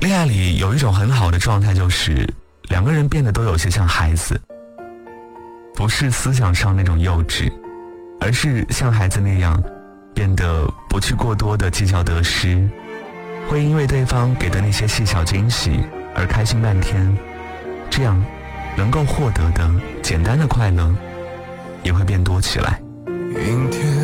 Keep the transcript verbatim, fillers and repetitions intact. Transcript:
恋爱里有一种很好的状态，就是两个人变得都有些像孩子，不是思想上那种幼稚，而是像孩子那样变得不去过多的计较得失，会因为对方给的那些细小惊喜而开心半天，这样能够获得的简单的快乐也会变多起来。 明天